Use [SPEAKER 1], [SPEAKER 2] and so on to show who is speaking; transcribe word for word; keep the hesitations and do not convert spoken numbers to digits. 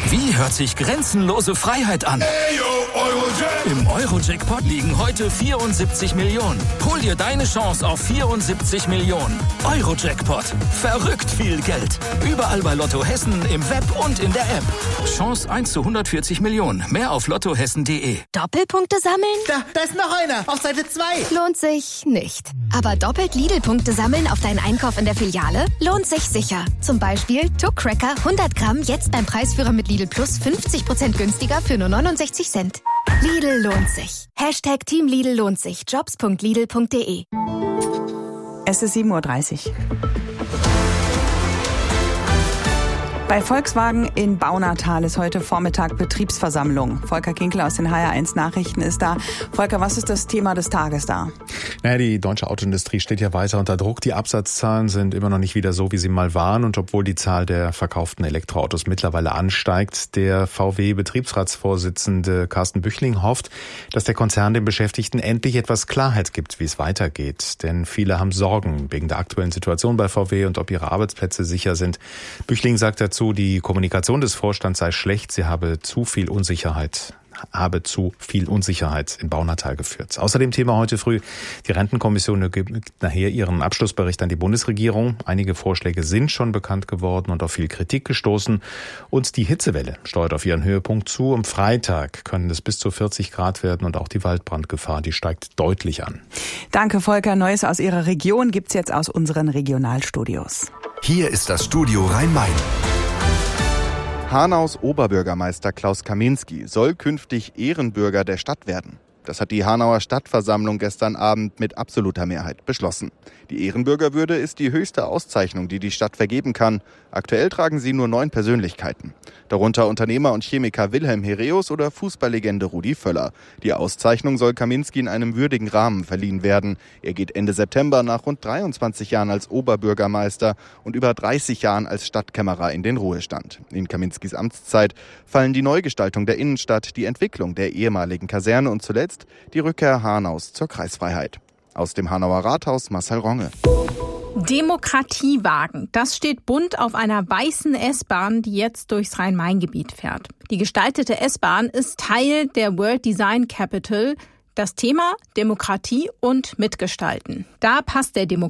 [SPEAKER 1] Wie hört sich grenzenlose Freiheit an? Im Euro-Jackpot liegen heute vierundsiebzig Millionen. Hol dir deine Chance auf vierundsiebzig Millionen. Euro-Jackpot. Verrückt viel Geld. Überall bei Lotto Hessen, im Web und in der App. Chance eins zu hundertvierzig Millionen. Mehr auf lottohessen punkt de.
[SPEAKER 2] Doppelpunkte sammeln?
[SPEAKER 3] Da, da ist noch einer. Auf Seite zwei.
[SPEAKER 2] Lohnt sich nicht. Aber doppelt Lidl-Punkte sammeln auf deinen Einkauf in der Filiale? Lohnt sich sicher. Zum Beispiel Tuck Cracker hundert Gramm jetzt beim Preisführer mit Lidl Plus fünfzig Prozent günstiger für nur neunundsechzig Cent. Lidl lohnt sich. Hashtag Team Lidl lohnt sich. jobs punkt lidl punkt de.
[SPEAKER 4] Es ist sieben Uhr dreißig. Bei Volkswagen in Baunatal ist heute Vormittag Betriebsversammlung. Volker Kinkel aus den H R eins Nachrichten ist da. Volker, was ist das Thema des Tages da?
[SPEAKER 5] Naja, die deutsche Autoindustrie steht ja weiter unter Druck. Die Absatzzahlen sind immer noch nicht wieder so, wie sie mal waren. Und obwohl die Zahl der verkauften Elektroautos mittlerweile ansteigt, der V W-Betriebsratsvorsitzende Carsten Büchling hofft, dass der Konzern den Beschäftigten endlich etwas Klarheit gibt, wie es weitergeht. Denn viele haben Sorgen wegen der aktuellen Situation bei V W und ob ihre Arbeitsplätze sicher sind. Büchling sagt dazu, die Kommunikation des Vorstands sei schlecht, sie habe zu viel Unsicherheit, habe zu viel Unsicherheit in Baunatal geführt. Außerdem Thema heute früh, die Rentenkommission gibt nachher ihren Abschlussbericht an die Bundesregierung. Einige Vorschläge sind schon bekannt geworden und auf viel Kritik gestoßen. Und die Hitzewelle steuert auf ihren Höhepunkt zu. Am Freitag können es bis zu vierzig Grad werden und auch die Waldbrandgefahr, die steigt deutlich an.
[SPEAKER 4] Danke, Volker. Neues aus Ihrer Region gibt's jetzt aus unseren Regionalstudios.
[SPEAKER 6] Hier ist das Studio Rhein-Main.
[SPEAKER 7] Hanaus Oberbürgermeister Klaus Kaminski soll künftig Ehrenbürger der Stadt werden. Das hat die Hanauer Stadtversammlung gestern Abend mit absoluter Mehrheit beschlossen. Die Ehrenbürgerwürde ist die höchste Auszeichnung, die die Stadt vergeben kann. Aktuell tragen sie nur neun Persönlichkeiten. Darunter Unternehmer und Chemiker Wilhelm Hereus oder Fußballlegende Rudi Völler. Die Auszeichnung soll Kaminski in einem würdigen Rahmen verliehen werden. Er geht Ende September nach rund dreiundzwanzig Jahren als Oberbürgermeister und über dreißig Jahren als Stadtkämmerer in den Ruhestand. In Kaminskis Amtszeit fallen die Neugestaltung der Innenstadt, die Entwicklung der ehemaligen Kaserne und zuletzt die Rückkehr Hanaus zur Kreisfreiheit. Aus dem Hanauer Rathaus Marcel Ronge.
[SPEAKER 8] Demokratiewagen, das steht bunt auf einer weißen S-Bahn, die jetzt durchs Rhein-Main-Gebiet fährt. Die gestaltete S-Bahn ist Teil der World Design Capital. Das Thema Demokratie und Mitgestalten. Da passt der Demokratie